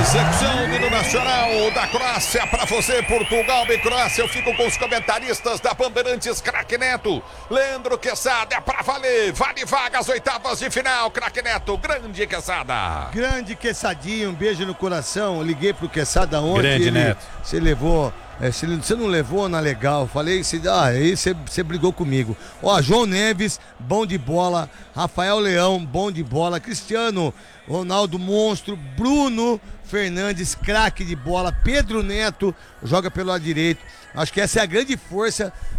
Execução do hino nacional da Croácia para você, Portugal e Croácia. Eu fico com os comentaristas da Bandeirantes, craque Neto, Leandro Quesada, é pra valer, vale vaga às oitavas de final, craque Neto, grande Quesada. Grande Quessadinho, um beijo no coração. Eu liguei pro Quesada ontem. Grande Neto. Você levou. Você não levou na legal, falei, aí você brigou comigo. Ó, João Neves, bom de bola, Rafael Leão, bom de bola, Cristiano Ronaldo, monstro, Bruno Fernandes, craque de bola, Pedro Neto, joga pelo lado direito. Acho que essa é a grande força